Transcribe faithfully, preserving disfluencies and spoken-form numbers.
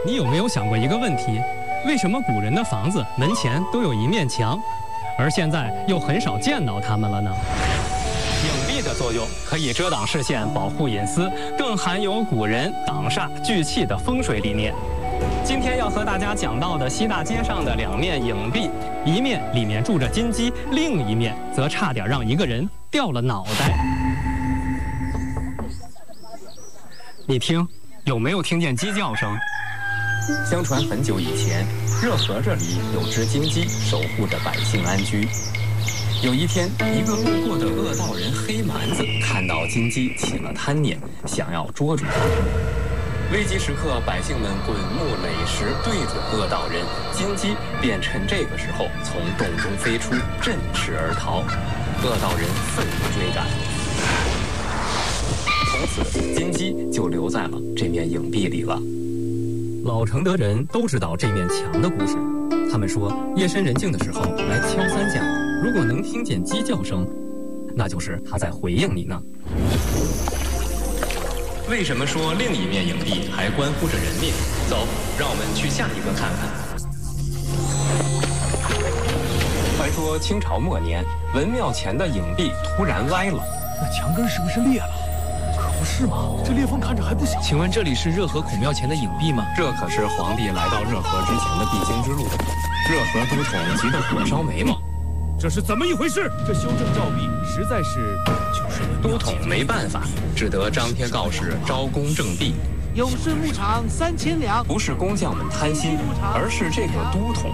你有没有想过一个问题？为什么古人的房子门前都有一面墙，而现在又很少见到它们了呢？影壁的作用可以遮挡视线，保护隐私，更含有古人挡煞聚气的风水理念。今天要和大家讲到的西大街上的两面影壁，一面里面住着金鸡，另一面则差点让一个人掉了脑袋。你听，有没有听见鸡叫声？相传很久以前，热河这里有只金鸡守护着百姓安居。有一天，一个路过的恶道人黑蛮子看到金鸡起了贪念，想要捉住它。危急时刻，百姓们滚木垒石对准恶道人，金鸡便趁这个时候从洞中飞出，振翅而逃。恶道人奋力追赶，从此金鸡就留在了这面影壁里了。老承德人都知道这面墙的故事，他们说夜深人静的时候来敲三下，如果能听见鸡叫声，那就是他在回应你呢。为什么说另一面影壁还关乎着人命？走，让我们去下一个看看。传说清朝末年，文庙前的影壁突然歪了， 那墙根是不是裂了？可不是嘛，这裂缝看着还不小。 请问这里是热河孔庙前的影壁吗？ 这可是皇帝来到热河之前的必经之路。热河都统急得火烧眉毛。 这是怎么一回事？这修正照壁实在是就是都统没办法，只得张贴告示招工正地。 永顺牧场三千两， 不是工匠们贪心，而是这个都统